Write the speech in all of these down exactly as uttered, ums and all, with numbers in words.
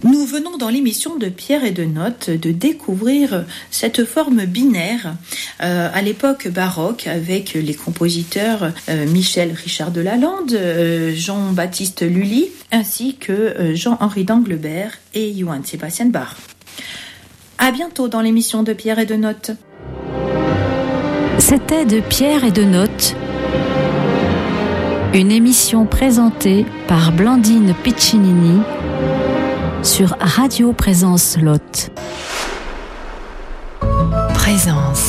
Nous venons dans l'émission de Pierre et de Notes de découvrir cette forme binaire euh, à l'époque baroque avec les compositeurs euh, Michel Richard de Lalande, euh, Jean-Baptiste Lully ainsi que euh, Jean-Henri d'Anglebert et Johann Sebastian Bach. À bientôt dans l'émission de Pierre et de Notes. C'était de Pierre et de Notes, une émission présentée par Blandine Piccinini sur Radio Présence Lot. Présence.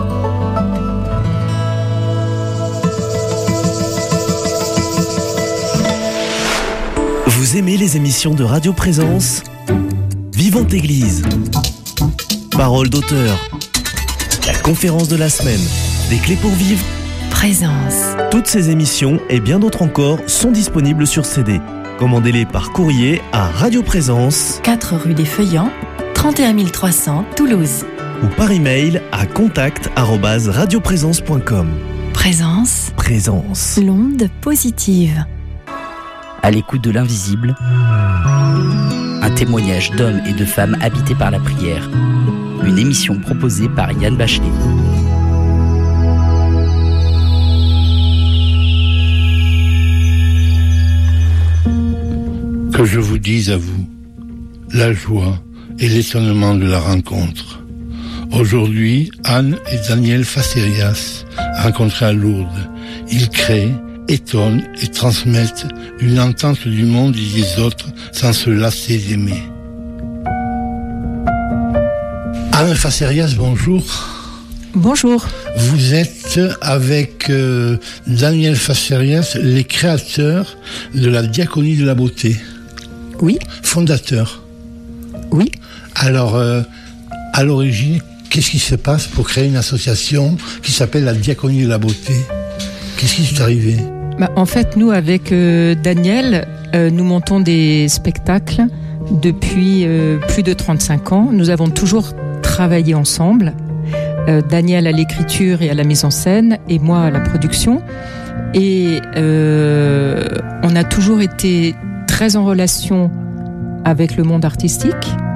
Vous aimez les émissions de Radio Présence ? Vivante Église, Parole d'auteur, la conférence de la semaine, des clés pour vivre, Présence. Toutes ces émissions et bien d'autres encore sont disponibles sur C D. Commandez-les par courrier à Radio Présence, quatre rue des Feuillants, trente et un mille trois cents, Toulouse. Ou par email à contact arobase radioprésence point com. Présence. Présence. L'onde positive. À l'écoute de l'invisible, un témoignage d'hommes et de femmes habités par la prière. Une émission proposée par Yann Bachelet. Que je vous dise à vous, la joie et l'étonnement de la rencontre. Aujourd'hui, Anne et Daniel Facerias, rencontrés à Lourdes, ils créent, étonnent et transmettent une entente du monde et des autres sans se lasser d'aimer. Anne Facerias, bonjour. Bonjour. Vous êtes avec euh, Daniel Facerias, les créateurs de la Diaconie de la Beauté. Oui. Fondateur. Oui. Alors, euh, à l'origine, qu'est-ce qui se passe pour créer une association qui s'appelle la Diaconie de la Beauté ? Qu'est-ce qui s'est arrivé ? Bah, en fait, nous, avec euh, Daniel, euh, nous montons des spectacles depuis euh, plus de trente-cinq ans. Nous avons toujours travaillé ensemble. Euh, Daniel à l'écriture et à la mise en scène, et moi à la production. Et euh, on a toujours été très en relation avec le monde artistique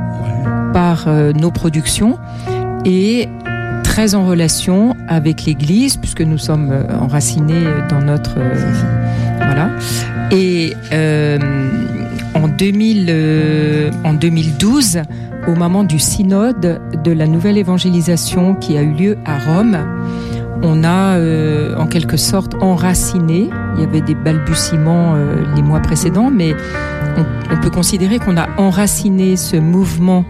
par euh, nos productions et très en relation avec l'Église puisque nous sommes euh, enracinés dans notre euh, voilà. Et euh, en deux mille euh, en deux mille douze, au moment du synode de la nouvelle évangélisation qui a eu lieu à Rome, on a euh, en quelque sorte enraciné. Il y avait des balbutiements euh, les mois précédents, mais on, on peut considérer qu'on a enraciné ce mouvement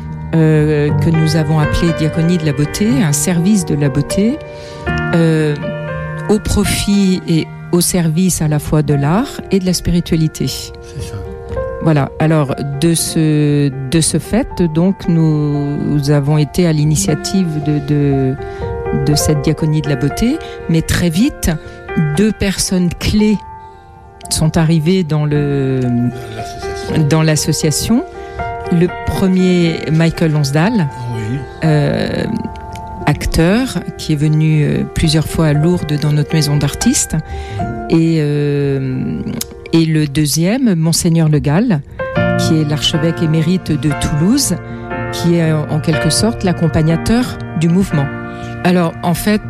euh, que nous avons appelé Diaconie de la Beauté, un service de la beauté, euh, au profit et au service à la fois de l'art et de la spiritualité. C'est ça. Voilà. Alors de ce de ce fait, donc nous, nous avons été à l'initiative de, de de cette Diaconie de la Beauté, mais très vite, deux personnes clés sont arrivées dans le dans l'association. Le premier, Michael Lonsdal, Oui. euh, acteur, qui est venu euh, plusieurs fois à Lourdes dans notre maison d'artistes, et euh, et le deuxième, Monseigneur Le Gall, qui est l'archevêque émérite de Toulouse, qui est en quelque sorte l'accompagnateur du mouvement. Alors, en fait,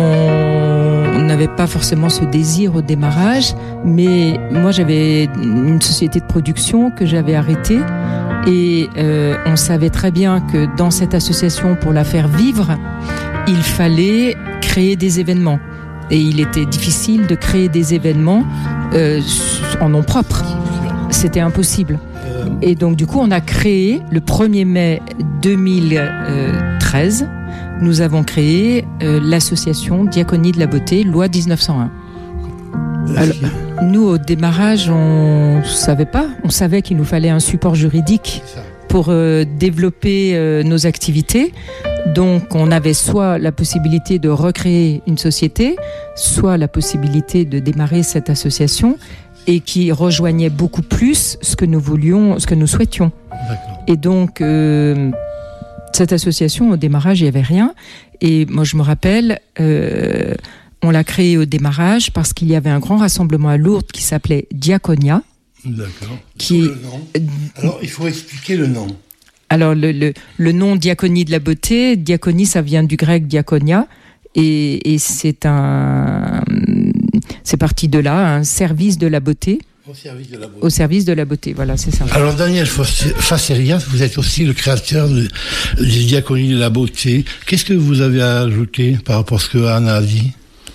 on n'avait pas forcément ce désir au démarrage, mais moi, j'avais une société de production que j'avais arrêtée et euh, on savait très bien que dans cette association, pour la faire vivre, il fallait créer des événements. Et il était difficile de créer des événements euh, en nom propre. C'était impossible. Et donc, du coup, on a créé, le premier mai deux mille treize, nous avons créé euh, l'association Diaconie de la Beauté, loi dix-neuf cent un. Alors, nous, au démarrage, on ne savait pas. On savait qu'il nous fallait un support juridique pour euh, développer euh, nos activités. Donc, on avait soit la possibilité de recréer une société, soit la possibilité de démarrer cette association et qui rejoignait beaucoup plus ce que nous voulions, ce que nous souhaitions. D'accord. Et donc, euh, cette association, au démarrage, il n'y avait rien. Et moi, je me rappelle, euh, on l'a créée au démarrage parce qu'il y avait un grand rassemblement à Lourdes qui s'appelait Diaconia. D'accord. Qui... Le nom. Alors, il faut expliquer le nom. Alors, le, le, le nom Diaconie de la beauté, diaconie, ça vient du grec diakonia, et, et c'est un, c'est parti de là, un service de la beauté. Au service de la beauté. Au service de la beauté, voilà, c'est ça. Alors, Daniel Facerias, vous êtes aussi le créateur de, de Diaconie de la beauté. Qu'est-ce que vous avez à ajouter par rapport à ce que Anne a dit?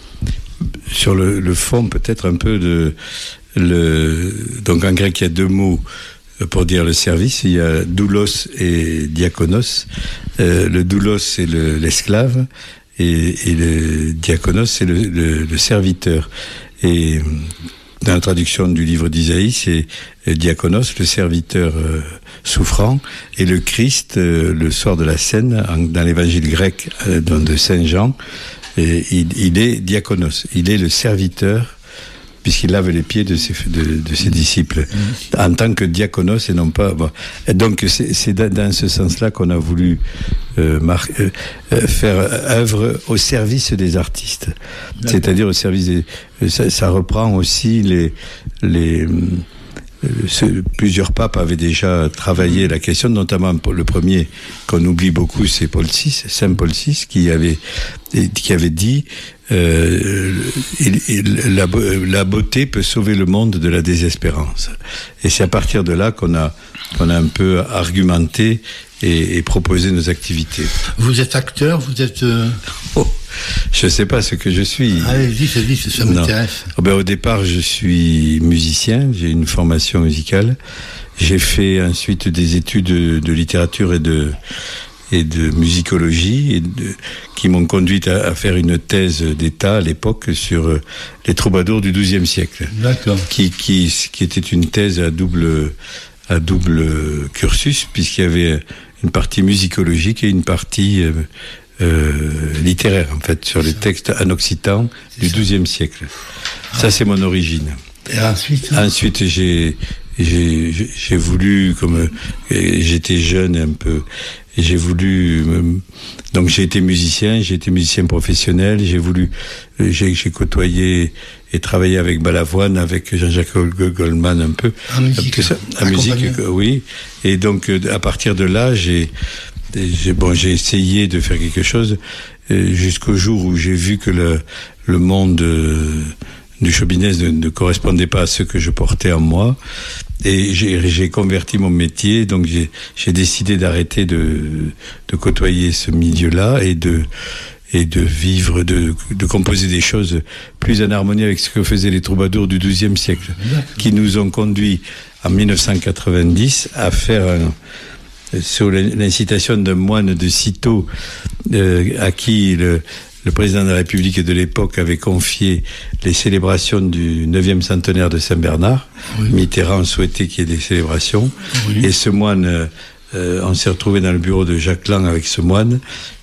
Sur le, le fond, peut-être un peu de... Le, donc en grec, il y a deux mots pour dire le service. Il y a doulos et diakonos. Euh, le doulos, c'est le, l'esclave, et, et le diakonos, c'est le, le, le serviteur. Et dans la traduction du livre d'Isaïe, c'est diakonos, le serviteur euh, souffrant, et le Christ, euh, le soir de la scène, en, dans l'évangile grec euh, de Saint Jean, et il, il est diakonos, il est le serviteur, puisqu'il lave les pieds de ses, de, de ses disciples, en tant que diaconos et non pas... Bon. Et donc c'est, c'est dans ce sens-là qu'on a voulu euh, mar- euh, faire œuvre au service des artistes. D'accord. C'est-à-dire au service des... Ça, ça reprend aussi les... les Ce, plusieurs papes avaient déjà travaillé la question, notamment le premier qu'on oublie beaucoup, c'est Paul six, Saint Paul six, qui avait qui avait dit euh, il, il, la, la beauté peut sauver le monde de la désespérance. Et c'est à partir de là qu'on a qu'on a un peu argumenté et, et proposé nos activités. Vous êtes acteur, vous êtes euh... oh, je ne sais pas ce que je suis. Allez, dites, dites, ça m'intéresse. Oh ben, au départ, je suis musicien, j'ai une formation musicale. J'ai fait ensuite des études de, de littérature et de, et de musicologie, et de, qui m'ont conduit à, à faire une thèse d'État à l'époque sur les troubadours du douzième siècle. D'accord. Qui, qui, qui était une thèse à double, à double cursus, puisqu'il y avait une partie musicologique et une partie... Euh, Euh, littéraire, en fait, sur les textes en occitan du douzième siècle. Ça, c'est mon origine. Et ensuite Ensuite, j'ai, j'ai, j'ai voulu, comme j'étais jeune un peu, et j'ai voulu, donc j'ai été musicien, j'ai été musicien professionnel, j'ai voulu, j'ai, j'ai côtoyé et travaillé avec Balavoine, avec Jean-Jacques Goldman un peu. En musique. Ça, en musique, oui. Et donc, à partir de là, j'ai, J'ai, bon, j'ai essayé de faire quelque chose euh, jusqu'au jour où j'ai vu que le, le monde euh, du show business ne, ne correspondait pas à ce que je portais en moi, et j'ai, j'ai converti mon métier. Donc j'ai, j'ai décidé d'arrêter de, de côtoyer ce milieu-là et de et de vivre, de, de composer des choses plus en harmonie avec ce que faisaient les troubadours du douzième siècle, qui nous ont conduits en dix-neuf cent quatre-vingt-dix à faire un sur l'incitation d'un moine de Cîteaux euh, à qui le, le président de la République de l'époque avait confié les célébrations du neuvième centenaire de Saint-Bernard. Oui. Mitterrand souhaitait qu'il y ait des célébrations. Oui. Et ce moine, euh, on s'est retrouvé dans le bureau de Jacques Lang avec ce moine,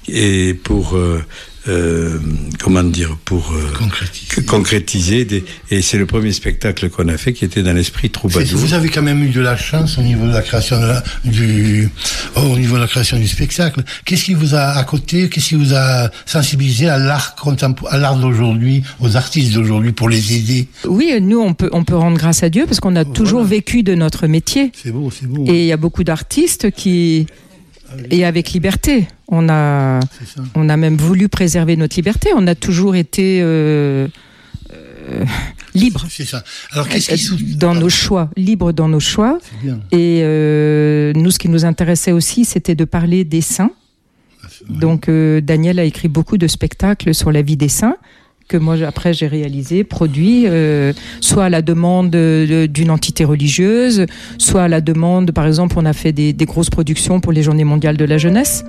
et pour... Euh, Euh, comment dire, pour euh, concrétiser, concrétiser des, et c'est le premier spectacle qu'on a fait qui était dans l'esprit troubadour. Vous avez quand même eu de la chance au niveau de la création de la, du oh, au niveau de la création du spectacle. Qu'est-ce qui vous a à côté, qu'est-ce qui vous a sensibilisé à l'art contemporain, à l'art d'aujourd'hui, aux artistes d'aujourd'hui, pour les aider? Oui, nous on peut on peut rendre grâce à Dieu parce qu'on a voilà. toujours vécu de notre métier. C'est beau, c'est beau. Et il y a beaucoup d'artistes qui Et avec liberté. On a, on a même voulu préserver notre liberté. On a toujours été euh, euh, libre. C'est ça. Alors, qu'est-ce qui sous... Dans nos choix, libre dans nos choix. C'est bien. Et euh, nous, ce qui nous intéressait aussi, c'était de parler des saints. Ouais. Donc, euh, Daniel a écrit beaucoup de spectacles sur la vie des saints, que moi, après, j'ai réalisé, produit, euh, soit à la demande de, d'une entité religieuse, soit à la demande, par exemple, on a fait des, des grosses productions pour les Journées mondiales de la jeunesse,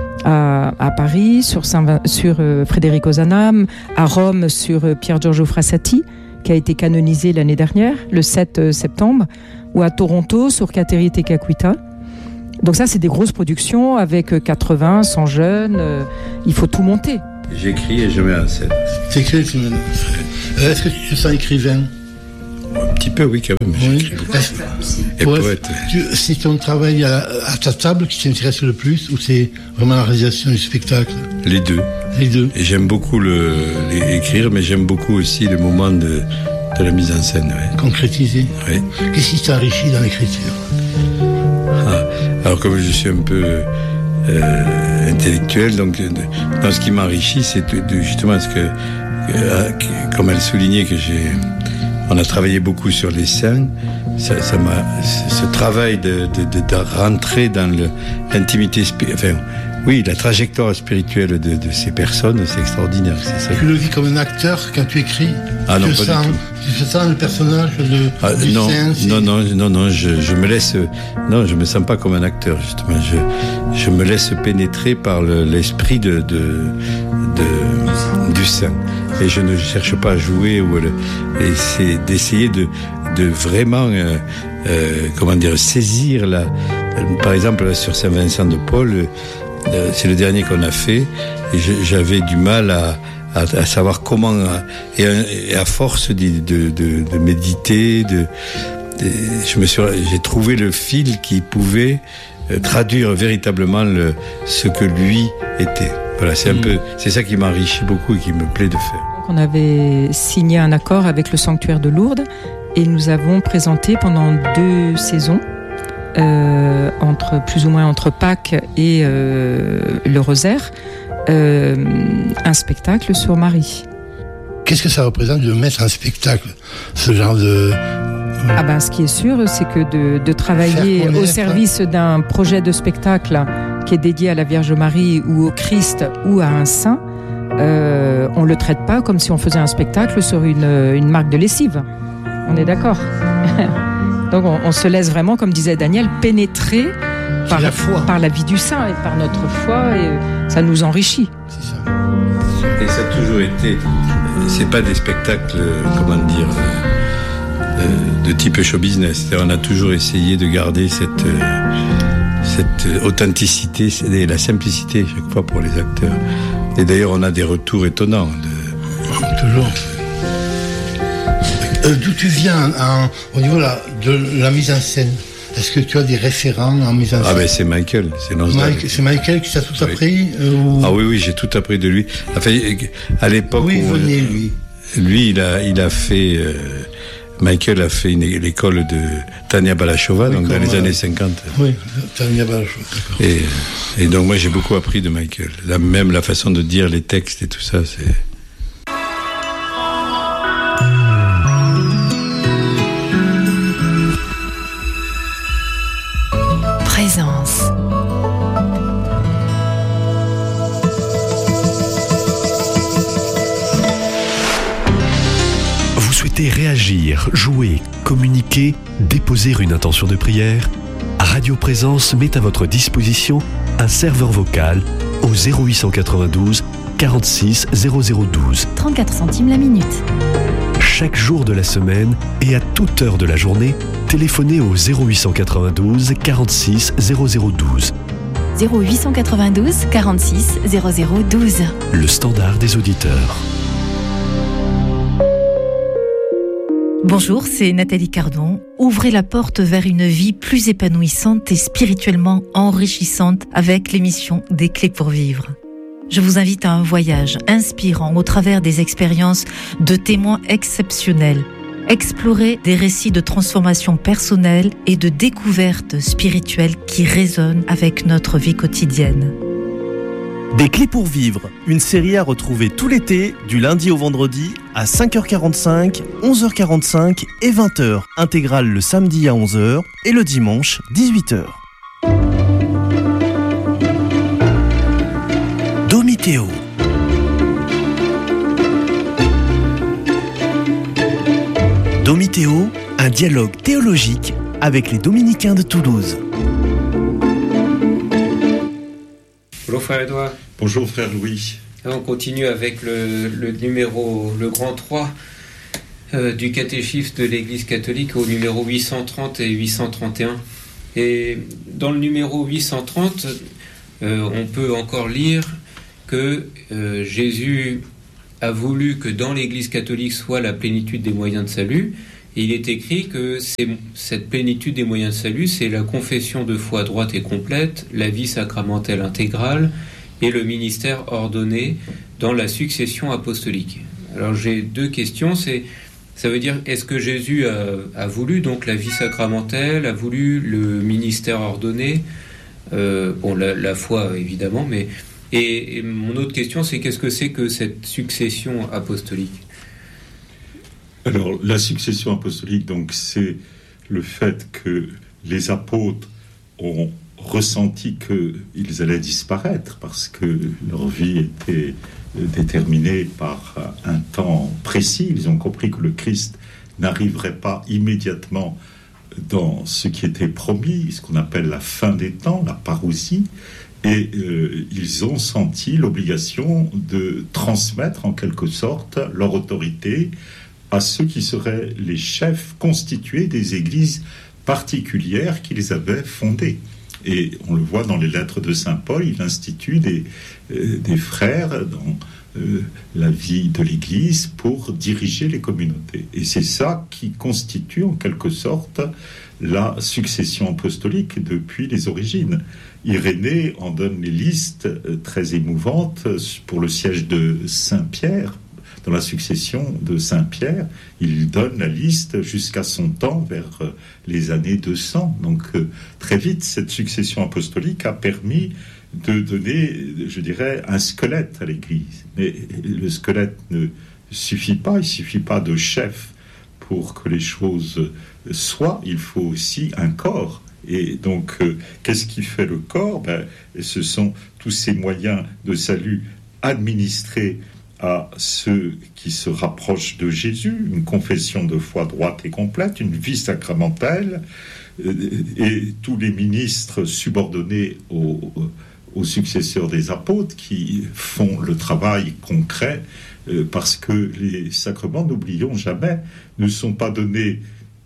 à, à Paris, sur, Saint, sur euh, Frédéric Ozanam, à Rome, sur euh, Pier Giorgio Frassati, qui a été canonisé l'année dernière, le sept septembre, ou à Toronto, sur Kateri Tekakwitha. Donc ça, c'est des grosses productions avec quatre-vingts, cent jeunes, euh, il faut tout monter. J'écris et je mets en scène. T'écris, tu mets... euh, Est-ce que tu te sens écrivain? Un petit peu, oui, quand même. Oui. J'écris beaucoup. Et ouais, poète. Tu, c'est ton travail à, à ta table qui t'intéresse le plus, ou c'est vraiment la réalisation du spectacle? Les deux. Les deux. Et j'aime beaucoup le, les, écrire, mais j'aime beaucoup aussi le moment de, de la mise en scène. Ouais. Concrétisé. Oui. Qu'est-ce qui t'enrichit dans l'écriture? Ah, alors comme je suis un peu euh, intellectuel, donc de, dans ce qui m'enrichit, c'est de, de, justement ce que, euh, comme elle soulignait que j'ai, on a travaillé beaucoup sur les saints. Ça, ça m'a, ce travail de, de, de, de rentrer dans le, l'intimité, enfin, oui, la trajectoire spirituelle de, de ces personnes, c'est extraordinaire. C'est ça. Tu le vis comme un acteur quand tu écris? Ah non, tu pas sens, du tout. Tu sens le personnage de, ah, du non, saint? Non, non, non, non, je, je me laisse, non, je me sens pas comme un acteur, justement. Je, je me laisse pénétrer par le, l'esprit de, de, de, du saint. Et je ne cherche pas à jouer ou le, et c'est d'essayer de, de vraiment, euh, euh, comment dire, saisir la, par exemple, là, sur Saint-Vincent de Paul, euh, c'est le dernier qu'on a fait, et je, j'avais du mal à, à, à savoir comment, et, et à force de, de, de, de méditer, de, de, je me suis, j'ai trouvé le fil qui pouvait traduire véritablement le, ce que lui était. Voilà, c'est un mmh. peu, c'est ça qui m'enrichit beaucoup et qui me plaît de faire. On avait signé un accord avec le sanctuaire de Lourdes et nous avons présenté pendant deux saisons, euh, entre plus ou moins entre Pâques et euh, le Rosaire, euh, un spectacle sur Marie. Qu'est-ce que ça représente de mettre un spectacle, ce genre de... Ah ben, ce qui est sûr, c'est que de, de travailler au service d'un projet de spectacle qui est dédié à la Vierge Marie ou au Christ ou à un saint, euh, on le traite pas comme si on faisait un spectacle sur une, une marque de lessive. On est d'accord. Donc on, on se laisse vraiment, comme disait Daniel, pénétrer par la foi, par la vie du saint et par notre foi, et ça nous enrichit. C'est ça. Et ça a toujours été. C'est pas des spectacles, comment dire, de type show business. C'est-à-dire, on a toujours essayé de garder cette cette authenticité et la simplicité chaque fois pour les acteurs. Et d'ailleurs, on a des retours étonnants. De... Toujours. Euh, d'où tu viens en, au niveau la, de la mise en scène? Est-ce que tu as des référents en mise en scène? Ah ben c'est Michael, c'est Mike, c'est Michael qui t'a tout oui. appris euh, ou... Ah oui, oui, j'ai tout appris de lui. Enfin, à l'époque oui, où... venez, lui. Lui, il a, il a fait... Euh, Michael a fait une, l'école de Tania Balachova, oui, donc dans les euh, années cinquante. Oui, Tania Balachova, d'accord. Et, et donc moi j'ai beaucoup appris de Michael. La, même la façon de dire les textes et tout ça, c'est... Présence. Vous souhaitez réagir, jouer, communiquer, déposer une intention de prière? Radio Présence met à votre disposition un serveur vocal au zéro huit cent quatre-vingt-douze quarante-six zéro zéro douze. trente-quatre centimes la minute. Chaque jour de la semaine et à toute heure de la journée, téléphonez au zéro huit cent quatre-vingt-douze quarante-six zéro zéro douze. zéro huit cent quatre-vingt-douze quarante-six zéro zéro douze. Le standard des auditeurs. Bonjour, c'est Nathalie Cardon. Ouvrez la porte vers une vie plus épanouissante et spirituellement enrichissante avec l'émission Des Clés pour Vivre. Je vous invite à un voyage inspirant au travers des expériences de témoins exceptionnels. Explorer des récits de transformation personnelle et de découverte spirituelle qui résonnent avec notre vie quotidienne. Des Clés pour Vivre, une série à retrouver tout l'été, du lundi au vendredi, à cinq heures quarante-cinq, onze heures quarante-cinq et vingt heures. Intégrale le samedi à onze heures et le dimanche dix-huit heures. Domitéo. Domitéo, un dialogue théologique avec les dominicains de Toulouse. Bonjour frère Edouard. Bonjour frère Louis. On continue avec le, le numéro, le grand trois euh, du catéchisme de l'Église catholique au numéro huit cent trente et huit cent trente et un. Et dans le numéro huit cent trente, euh, on peut encore lire que euh, Jésus a voulu que dans l'Église catholique soit la plénitude des moyens de salut. Et il est écrit que c'est, cette plénitude des moyens de salut, c'est la confession de foi droite et complète, la vie sacramentelle intégrale et le ministère ordonné dans la succession apostolique. Alors j'ai deux questions. C'est, Ça veut dire, est-ce que Jésus a, a voulu donc la vie sacramentelle, a voulu le ministère ordonné, euh, bon, la, la foi évidemment, mais et, et mon autre question, c'est qu'est-ce que c'est que cette succession apostolique ? Alors, la succession apostolique, donc, c'est le fait que les apôtres ont ressenti qu'ils allaient disparaître parce que leur vie était déterminée par un temps précis. Ils ont compris que le Christ n'arriverait pas immédiatement dans ce qui était promis, ce qu'on appelle la fin des temps, la parousie, et euh, ils ont senti l'obligation de transmettre en quelque sorte leur autorité à ceux qui seraient les chefs constitués des églises particulières qu'ils avaient fondées. Et on le voit dans les lettres de Saint Paul, il institue des, euh, des frères dans euh, la vie de l'Église pour diriger les communautés. Et c'est ça qui constitue en quelque sorte la succession apostolique depuis les origines. Irénée en donne les listes euh, très émouvantes pour le siège de Saint-Pierre. Dans la succession de Saint-Pierre, il donne la liste jusqu'à son temps, vers les années deux cents. Donc, euh, très vite, cette succession apostolique a permis de donner, je dirais, un squelette à l'Église. Mais le squelette ne suffit pas, il ne suffit pas de chef pour que les choses soient, il faut aussi un corps. Et donc, euh, qu'est-ce qui fait le corps ? Ben, ce sont tous ces moyens de salut administrés à ceux qui se rapprochent de Jésus, une confession de foi droite et complète, une vie sacramentelle, et tous les ministres subordonnés aux, aux successeurs des apôtres qui font le travail concret, parce que les sacrements, n'oublions jamais, ne sont pas donnés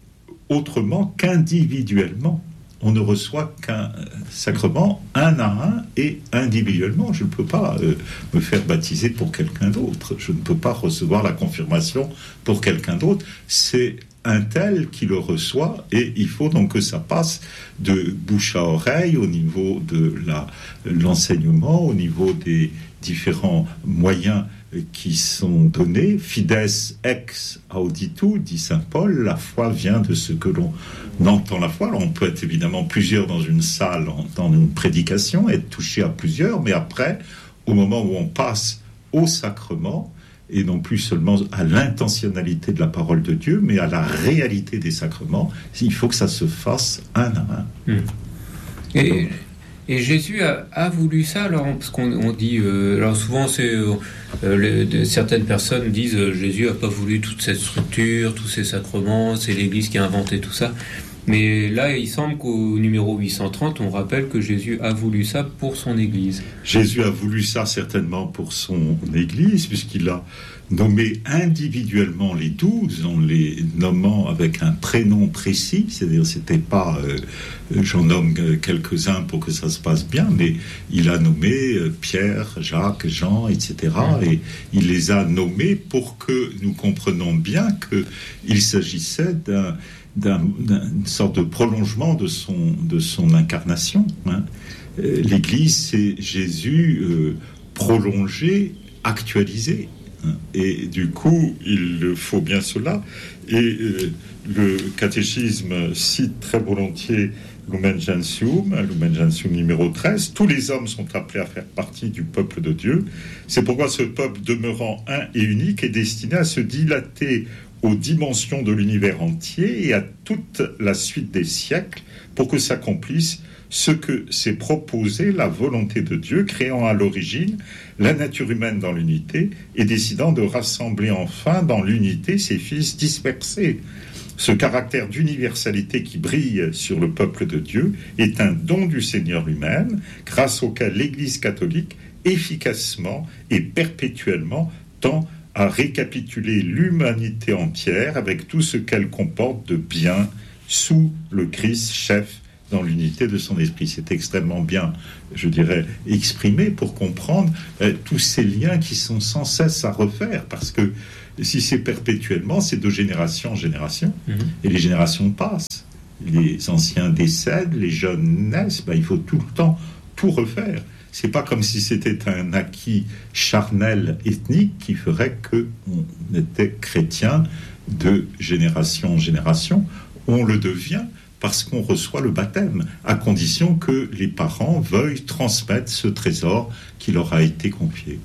autrement qu'individuellement. On ne reçoit qu'un sacrement un à un et individuellement. Je ne peux pas euh, me faire baptiser pour quelqu'un d'autre. Je ne peux pas recevoir la confirmation pour quelqu'un d'autre. C'est un tel qui le reçoit et il faut donc que ça passe de bouche à oreille au niveau de la, l'enseignement, au niveau des différents moyens qui sont donnés. Fides ex auditu, dit saint Paul, la foi vient de ce que l'on entend la foi. Alors on peut être évidemment plusieurs dans une salle, dans une prédication, être touché à plusieurs, mais après, au moment où on passe au sacrement, et non plus seulement à l'intentionnalité de la parole de Dieu, mais à la réalité des sacrements, il faut que ça se fasse un à un. Mmh. Et... Et Jésus a, a voulu ça, alors, parce qu'on on dit, euh, alors souvent c'est, euh, les, de, certaines personnes disent euh, Jésus n'a pas voulu toute cette structure, tous ces sacrements, c'est l'Église qui a inventé tout ça. Mais là, il semble qu'au numéro huit cent trente, on rappelle que Jésus a voulu ça pour son Église. Jésus a voulu ça certainement pour son Église, puisqu'il a nommé individuellement les douze, en les nommant avec un prénom précis, c'est-à-dire c'était pas euh, j'en nomme quelques-uns pour que ça se passe bien, mais il a nommé euh, Pierre, Jacques, Jean, et cetera. Et il les a nommés pour que nous comprenions bien qu'il s'agissait d'un, d'un, d'une sorte de prolongement de son, de son incarnation. Hein. L'Église, c'est Jésus euh, prolongé, actualisé. Et du coup, il faut bien cela. Et euh, le catéchisme cite très volontiers Lumen Gentium, Lumen Gentium numéro treize. Tous les hommes sont appelés à faire partie du peuple de Dieu. C'est pourquoi ce peuple, demeurant un et unique, est destiné à se dilater aux dimensions de l'univers entier et à toute la suite des siècles pour que s'accomplisse ce que s'est proposé la volonté de Dieu, créant à l'origine la nature humaine dans l'unité et décidant de rassembler enfin dans l'unité ses fils dispersés. Ce caractère d'universalité qui brille sur le peuple de Dieu est un don du Seigneur lui-même, grâce auquel l'Église catholique efficacement et perpétuellement tend à récapituler l'humanité entière avec tout ce qu'elle comporte de bien sous le Christ chef dans l'unité de son esprit. C'est extrêmement bien, je dirais, exprimé pour comprendre euh, tous ces liens qui sont sans cesse à refaire, parce que si c'est perpétuellement, c'est de génération en génération, mmh. et les générations passent. Les anciens décèdent, les jeunes naissent, ben, il faut tout le temps tout refaire. C'est pas comme si c'était un acquis charnel ethnique qui ferait qu'on était chrétien de génération en génération. On le devient parce qu'on reçoit le baptême, à condition que les parents veuillent transmettre ce trésor qui leur a été confié.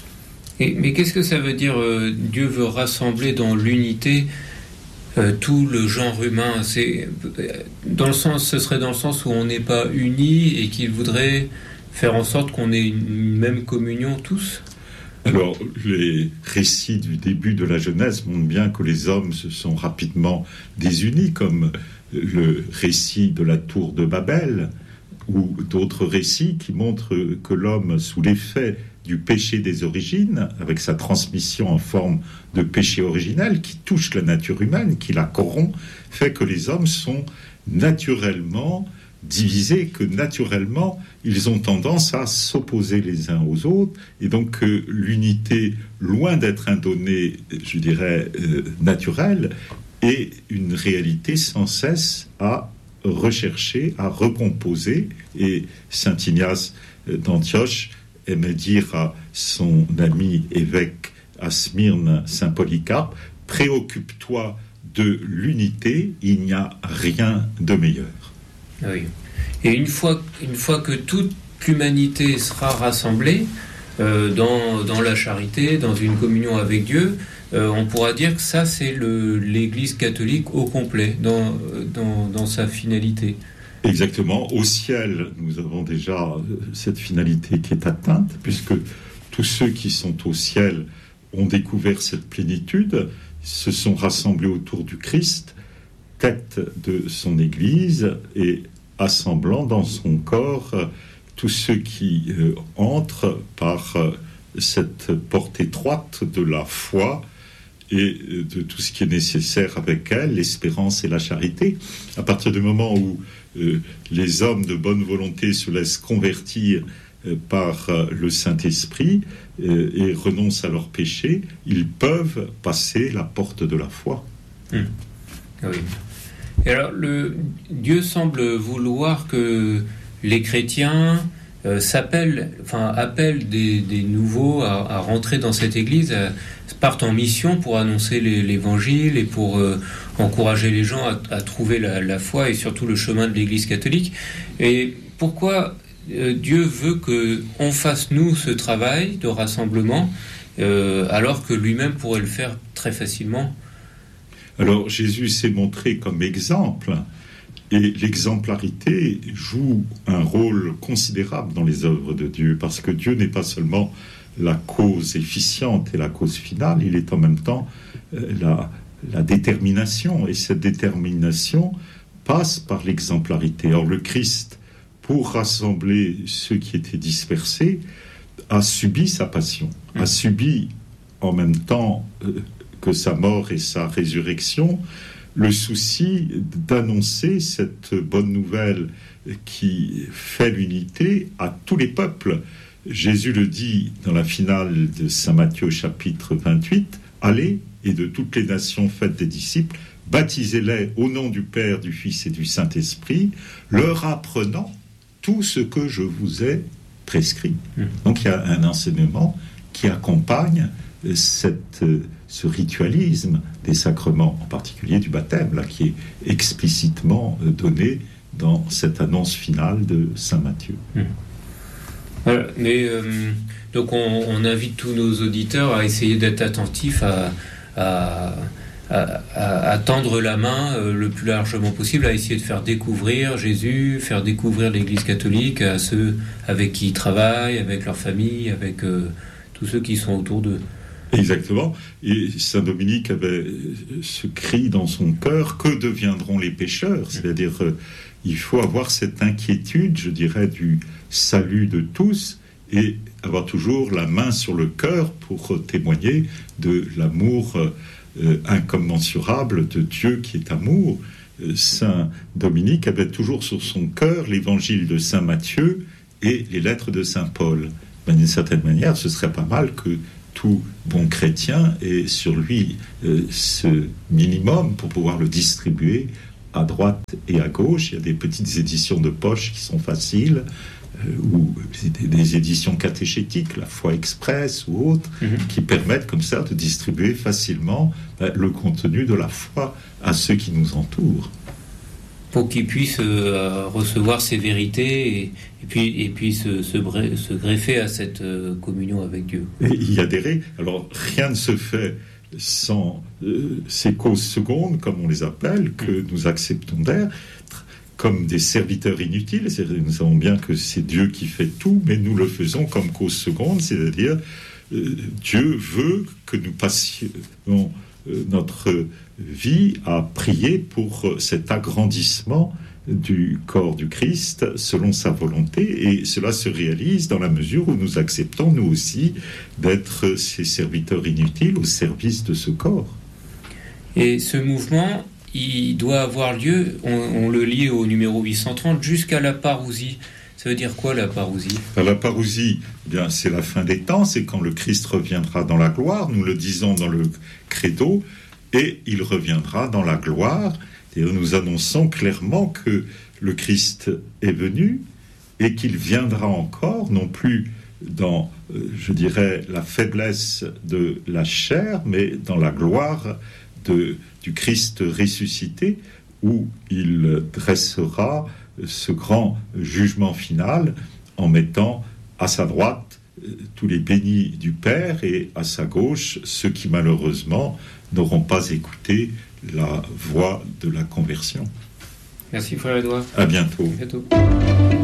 Et, mais qu'est-ce que ça veut dire euh, Dieu veut rassembler dans l'unité euh, tout le genre humain. C'est dans le sens, ce serait dans le sens où on n'est pas unis et qu'il voudrait faire en sorte qu'on ait une même communion tous. Alors, les récits du début de la Genèse montrent bien que les hommes se sont rapidement désunis, comme le récit de la tour de Babel, ou d'autres récits qui montrent que l'homme, sous l'effet du péché des origines, avec sa transmission en forme de péché originel qui touche la nature humaine, qui la corrompt, fait que les hommes sont naturellement divisés, que naturellement ils ont tendance à s'opposer les uns aux autres, et donc euh, l'unité, loin d'être un donné, je dirais, euh, naturel, est une réalité sans cesse à rechercher, à recomposer. Et saint Ignace d'Antioche aimait dire à son ami évêque à Smyrne, saint Polycarpe, préoccupe-toi de l'unité, il n'y a rien de meilleur. Oui. Et une fois, une fois que toute l'humanité sera rassemblée euh, dans, dans la charité, dans une communion avec Dieu, euh, on pourra dire que ça, c'est le, l'Église catholique au complet, dans, dans, dans sa finalité. Exactement. Au ciel, nous avons déjà cette finalité qui est atteinte, puisque tous ceux qui sont au ciel ont découvert cette plénitude, se sont rassemblés autour du Christ, tête de son Église, et assemblant dans son corps euh, tous ceux qui euh, entrent par euh, cette porte étroite de la foi et euh, de tout ce qui est nécessaire avec elle, l'espérance et la charité. À partir du moment où euh, les hommes de bonne volonté se laissent convertir euh, par euh, le Saint-Esprit euh, et renoncent à leurs péchés, ils peuvent passer la porte de la foi. Mmh. Oui. Et alors, le, Dieu semble vouloir que les chrétiens euh, s'appellent, enfin, appellent des, des nouveaux à, à rentrer dans cette Église, à, partent en mission pour annoncer les, l'Évangile et pour euh, encourager les gens à, à trouver la, la foi et surtout le chemin de l'Église catholique. Et pourquoi euh, Dieu veut qu'on fasse, nous, ce travail de rassemblement, euh, alors que lui-même pourrait le faire très facilement ? Alors Jésus s'est montré comme exemple, et l'exemplarité joue un rôle considérable dans les œuvres de Dieu, parce que Dieu n'est pas seulement la cause efficiente et la cause finale, il est en même temps la, la détermination, et cette détermination passe par l'exemplarité. Or le Christ, pour rassembler ceux qui étaient dispersés, a subi sa passion, a subi en même temps euh, que sa mort et sa résurrection, le souci d'annoncer cette bonne nouvelle qui fait l'unité à tous les peuples. Jésus le dit dans la finale de saint Matthieu chapitre vingt-huit, « Allez, et de toutes les nations faites des disciples, baptisez-les au nom du Père, du Fils et du Saint-Esprit, leur apprenant tout ce que je vous ai prescrit. » Donc il y a un enseignement qui accompagne cette... ce ritualisme des sacrements, en particulier du baptême, là, qui est explicitement donné dans cette annonce finale de saint Matthieu. Mmh. Voilà, mais euh, donc on, on invite tous nos auditeurs à essayer d'être attentifs à, à, à, à, à tendre la main euh, le plus largement possible, à essayer de faire découvrir Jésus, faire découvrir l'Église catholique à ceux avec qui ils travaillent, avec leur famille, avec euh, tous ceux qui sont autour d'eux. Exactement. Et saint Dominique avait ce cri dans son cœur, que deviendront les pécheurs ? C'est-à-dire, euh, il faut avoir cette inquiétude, je dirais, du salut de tous et avoir toujours la main sur le cœur pour témoigner de l'amour euh, incommensurable de Dieu qui est amour. Euh, saint Dominique avait toujours sur son cœur l'évangile de saint Matthieu et les lettres de saint Paul. Mais d'une certaine manière, ce serait pas mal que tout bon chrétien ait sur lui euh, ce minimum pour pouvoir le distribuer à droite et à gauche. Il y a des petites éditions de poche qui sont faciles, euh, ou des, des éditions catéchétiques, la Foi Express ou autres, mm-hmm. qui permettent comme ça de distribuer facilement euh, le contenu de la foi à ceux qui nous entourent. Pour qu'ils puissent euh, recevoir ces vérités et, et puis, et puis se, se, bre- se greffer à cette euh, communion avec Dieu. Et y adhérer. Alors, rien ne se fait sans euh, ces causes secondes, comme on les appelle, que nous acceptons d'être, comme des serviteurs inutiles. C'est-à-dire, nous savons bien que c'est Dieu qui fait tout, mais nous le faisons comme cause seconde, c'est-à-dire euh, Dieu veut que nous passions euh, notre vie à prier pour cet agrandissement du corps du Christ selon sa volonté, et cela se réalise dans la mesure où nous acceptons nous aussi d'être ces serviteurs inutiles au service de ce corps. Et ce mouvement, il doit avoir lieu, on, on le lit au numéro huit cent trente, jusqu'à la parousie. Ça veut dire quoi, la parousie ? La parousie, eh bien, c'est la fin des temps, c'est quand le Christ reviendra dans la gloire, nous le disons dans le credo, et il reviendra dans la gloire. Et nous annonçons clairement que le Christ est venu et qu'il viendra encore, non plus dans, je dirais, la faiblesse de la chair, mais dans la gloire de, du Christ ressuscité, où il dressera ce grand jugement final en mettant à sa droite tous les bénis du Père et à sa gauche ceux qui malheureusement n'auront pas écouté la voix de la conversion. Merci frère Édouard. À bientôt. À bientôt.